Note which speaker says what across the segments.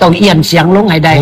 Speaker 1: ต้องเอียนเสียงลงให้ได้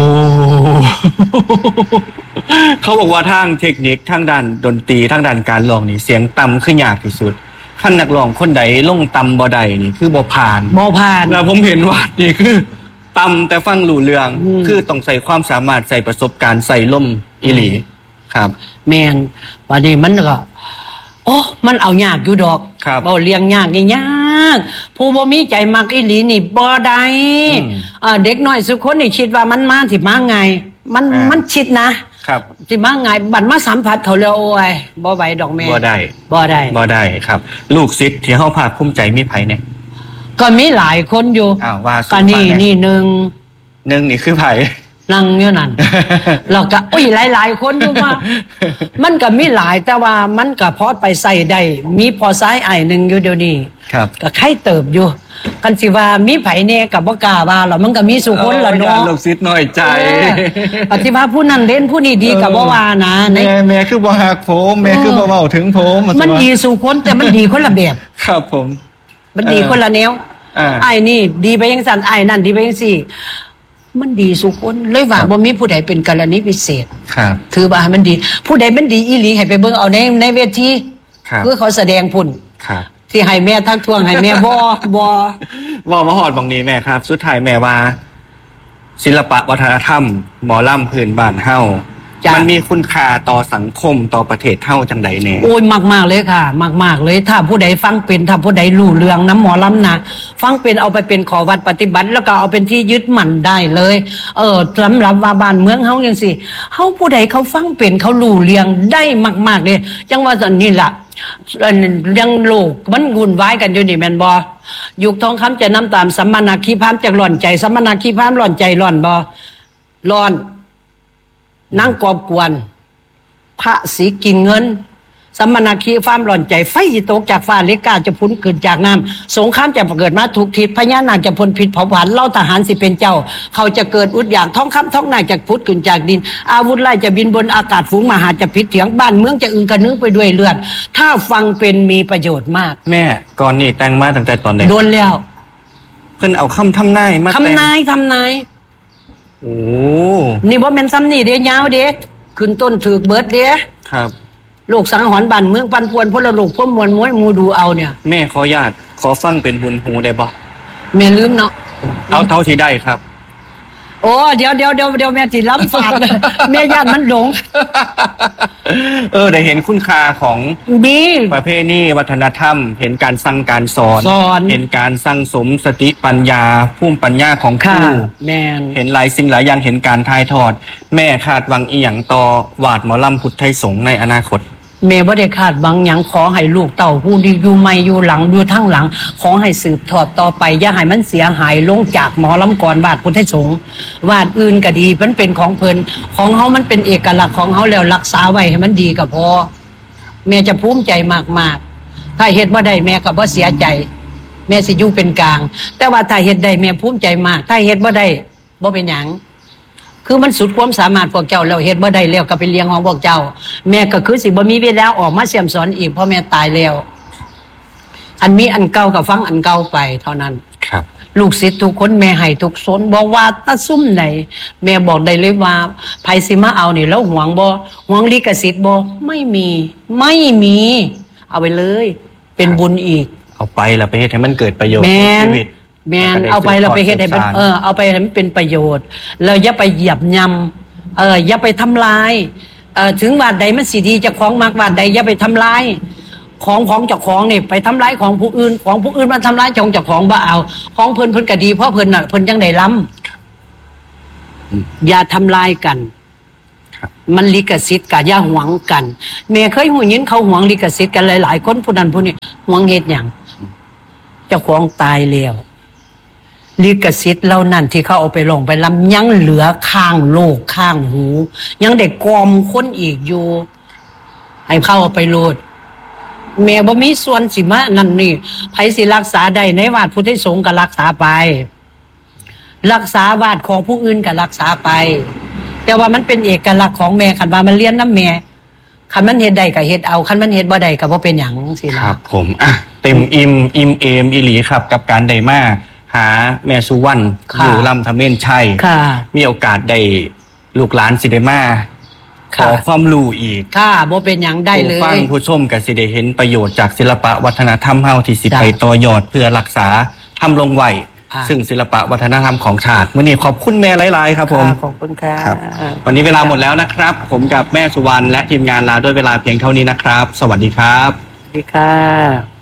Speaker 2: เขาบอกว่าทางเทคนิคทางด้านดนตรีทางด้านการร้องนี่เสียงต่ำคือยากที่สุดขั้นนักร้องคนใดลงต่ำบ่ได้นี่คือบ่ผ่านแล้วผมเห็นว่านี่คือต่ำแต่ฟังรู้เรื่องคือต้องใส่ความสามารถใส่ประสบการณ์ใส่ล่มอีหลีครับ
Speaker 1: แม่นวันนี้มันก็โอ้มันเอายากอยู่ดอกบ่เลี้ยงยากนี่ยากผู้บ่มีใจมักอีหลีนี่บ่ได้เด็กน้อยสุคนนี่คิดว่ามันมาสิมาไงมันคิดนะครับสิมาไงบัดมาสัมผัสเขาแล้วโอ้ยบ่ไหวดอกแม่
Speaker 2: บ่ได้ครับลูกศิษย์ที่เฮาภาคภูมิใจมีไผเนี่ย
Speaker 1: ก็มีหลายคนอยู่ก็นี่นึง
Speaker 2: นี่คือไผ
Speaker 1: นั่งอยู่นั่นแล้วก็หลายคนอยู่ว่ามันก็มีหลายแต่ว่ามันก็พอไปใส่ได้มีพอซ้ายไอ้นึงอยู่เดี๋ยวนี้
Speaker 2: ครับ
Speaker 1: ก็ใครเติบอยู่กันสิว่ามีไผแน่ก็บ่กล้าว่าหรอกมันก็มีสุคนล่ะเนาะ
Speaker 2: ลูกศิษย์น้อยใจ
Speaker 1: ปฏิว่าผู้นั้นเด่นผู้นี้ดีก็บ่ว่านะ
Speaker 2: แม่คือบ่ฮักผมแม่คือบ่เว้าถึงผม
Speaker 1: มันดีสุคนแต่มันดีคนละแบบ
Speaker 2: ครับผม
Speaker 1: มันดีคนละแนวไอ้นี่ดีไปจังซั่นไอ้นั่นดีไปจังซี่มันดีสุคนเลยว่าบ่มีผู้ใดเป็นกรณีพิเศษ
Speaker 2: ครับ
Speaker 1: ถือว่ามันดีผู้ใดมันดีอีหลีให้ไปเบิ่งเอาในเวทีคือเขาแสดงพุ่น
Speaker 2: ครับ
Speaker 1: ที่ให้แม่ทักท้วงให้แม่บ่
Speaker 2: มาฮอดบางนี้แม่ครับสุดท้ายแม่ว่าศิลปะวัฒนธรรมหมอลำพื้นบ้านเฮามันมีคุณค่าต่อสังคมต่อประเทศเฮาจังใดแน่
Speaker 1: โอ้ยมากๆเลยค่ะมากๆเลยถ้าผู้ใดฟังเป็นถ้าผู้ใดรู้เรื่องน้ำหมอลำนะฟังเป็นเอาไปเป็นขอวัดปฏิบัติแล้วก็เอาเป็นที่ยึดมั่นได้เลยสำหรับว่าบ้านเมืองเฮาจังซี่เฮาผู้ใดเขาฟังเป็นเขารู้เรื่องได้มากๆเลยจังว่าตอนนี้ล่ะยังโลกมันวุ่นวายกันอยู่นี่แม่นบ่ยุคทองคำจะน้ำตามสัมมานาคีพามจะร้อนใจสัมมานาคีพามร้อนใจร้อนบ่ร้อนนั่งกอบกวนพระสีกินเงินสัมมานาคีฟ้ามหล่อนใจไฟตกจากฟ้าเลกาจะพ้นเกิดจากน้ำสงครามจะเกิดมาทุกทิศพญานาคจะพ้นผิดเผาผลาญเล่าทหารสิเป็นเจ้าเขาจะเกิดอุดอย่างท้องคำท้องนาจะพุทธขึ้นจากดินอาวุธไล่จะบินบนอากาศฝูงมหาจะพิษเถียงบ้านเมืองจะอึงกระนึงไปด้วยเลือดถ้าฟังเป็นมีประโยชน์มาก
Speaker 2: แม่ก่อนนี่แต่งมาตั้งแต่ตอนไหน
Speaker 1: โดนแล้ว
Speaker 2: เพิ่นเอาคำทำนายมา
Speaker 1: ทำนาย
Speaker 2: โอ้
Speaker 1: นี่บ่แม่นซ้ำนี่เด้ยาวเด้ขึ้นต้นถือเบิดเด้
Speaker 2: ครับ
Speaker 1: โลกสังหรณ์บ้านเมืองปันป่วนพลโลกพวกมวลม้วยมูดูเอาเนี่ย
Speaker 2: แม่ขอญาติขอฟังเป็นบุญหูได้บ่
Speaker 1: แม่ลืมเนาะ
Speaker 2: เอาเท่าที่ได้ครับ
Speaker 1: โอ้เดี๋ยวแม่สิล้ำฝากแม่ญาติมันหลง
Speaker 2: ได้เห็นคุณค่าของประเพณีวัฒนธรรมเห็นการสั่งการสอนเห็นการสั่งสมสติปัญญาภูมิปัญญาของครู
Speaker 1: แม่
Speaker 2: เห็นหลายสิ่งหลายอย่างเห็นการถ่ายทอดแม่คาดหวังอีหยังต่อวาดหมอลำพุทธไทยสงฆ์ในอนาคต
Speaker 1: แม่บ่ได้คาดหวังหยังขอให้ลูกเต่าผู้ที่อยู่ใหม่อยู่หลังอยู่ทั้งหลังขอให้สืบทอดต่อไปอย่าให้มันเสียหายลงจากหมอลำก่อนวาดพุทธไทยสงฆ์วาดอื่นก็ดีมันเป็นของเพิ่นของเฮามันเป็นเอกลักษณ์ของเฮาแล้วรักษาไว้ให้มันดีก็พอแม่จะภูมิใจมากๆถ้าเฮ็ดบ่ได้แม่ก็บ่เสียใจแม่สิอยู่เป็นกลางแต่ว่าถ้าเฮ็ดได้แม่ภูมิใจมากถ้าเฮ็ดบ่ได้บ่เป็นหยังคือมันสุดความสามารถพวกเจ้าแล้วเฮ็ดบ่ได้แล้วก็ไปเลี้ยงของพวกเจ้าแม่ก็คือสิบ่มีเวลาออกมาเสี่ยมสอนอีกเพราะแม่ตายแล้วอันมีอันเก่าก็ฟังอันเก่าไปเท่านั้น
Speaker 2: ครับ
Speaker 1: ลูกศิษย์ทุกคนแม่ให้ทุกสนบ่ว่าตะซุ่มไหนแม่บอกได้เลยว่าไผสิมาเอานี่แล้วหวงบ่หวงลิขสิทธิ์บ่ไม่มีเอาไปเลยเป็นบุญอีก
Speaker 2: เอาไปแล้วไปเฮ็ดให้มันเกิดประโยชน์ในชีวิต
Speaker 1: แม่นเอาไปเราไปเฮ็ดให้เป็นเอาไปให้มันเป็นประโยชน์แล้วอย่าไปเหยียบย่ำอย่าไปทำลายถึงวาดใดมันสิดีเจ้าของมักวาดใดอย่าไปทำลายของเจ้าของนี่ไปทำลายของผู้อื่นมาทำลายของเจ้าของบ่เอาของเพิ่นก็ดีเพราะเพิ่นน่ะเพิ่นจังได้ล้ำอย่าทำลายกันมันลิขสิทธิ์ก็อย่าหวงกันแม่เคยหูยินเขาหวงลิขสิทธิ์กันหลายๆคนผู้นั้นผู้นี้หวงเฮ็ดหยังเจ้าของตายแล้วลิขสิทธิ์เหล่านั้นที่เขาเอาไปลงไปลำยังเหลือข้างโลกข้างหูยังได้กอมคนอีกอยู่ให้เข้าเอาไปโลดแม่บ่มีส่วนสิมานั่นนี่ไผสิรักษาได้ในวาดพุทธไทยสงฆ์ก็รักษาไปรักษาวาดของผู้อื่นก็รักษาไปแต่ว่ามันเป็นเอกลักษณ์ของแม่คันว่ามันเรียนนำแม่คันมันเฮ็ดได้ก็เฮ็ดเอาคันมันเฮ็ดบ่ได้ก็บ่เป็นหยังสิ
Speaker 2: ครับผมเต็มอิ่มเอมอีหลีครับกับการได้มาหาแม่สุวรรณอยู่ลำธเมนชัยมีโอกาสได้ลูกหลานสิได้มาขอความรู้อีก
Speaker 1: ค่ะบ่เป็นหยังได้เลย
Speaker 2: ผู้ฟังผู้ชมก็สิได้เห็นประโยชน์จากศิลปะวัฒนธรรมเฮาที่สิไปต่อยอดเพื่อรักษาทำลงไว้ซึ่งศิลปะวัฒนธรรมของชาติวันนี้ขอบคุณแม่หลายๆครับผม
Speaker 1: ขอบคุณค่ะ
Speaker 2: วันนี้เวลาหมดแล้วนะครับผมกับแม่สุวรรณและทีมงานลาด้วยเวลาเพียงเท่านี้นะครับสวัสดีครับ
Speaker 1: สวัสดีค่ะ